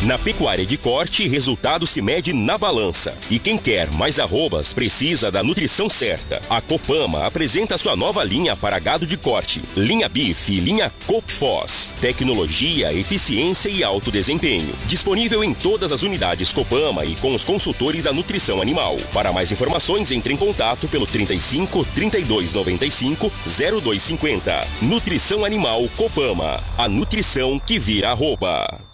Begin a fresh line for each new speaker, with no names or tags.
Na pecuária de corte, resultado se mede na balança. E quem quer mais arrobas precisa da nutrição certa. A Copama apresenta sua nova linha para gado de corte. Linha Beef e linha Copfos. Tecnologia, eficiência e alto desempenho. Disponível em todas as unidades Copama e com os consultores da nutrição animal. Para mais informações, entre em contato pelo 35 32 95 0250. Nutrição Animal Copama. A nutrição que vira arroba.